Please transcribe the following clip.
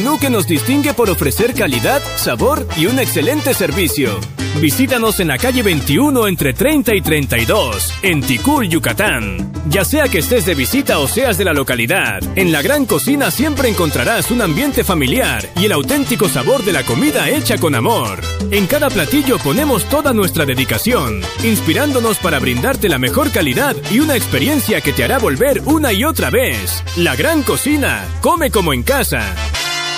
menú que nos distingue por ofrecer calidad, sabor y un excelente servicio. Visítanos en la calle 21 entre 30 y 32, en Ticul, Yucatán. Ya sea que estés de visita o seas de la localidad, en la Gran Cocina siempre encontrarás un ambiente familiar y el auténtico sabor de la comida hecha con amor. En cada platillo ponemos toda nuestra dedicación, inspirándonos para brindarte la mejor calidad y una experiencia que te hará volver una y otra vez. La Gran Cocina, come como en casa.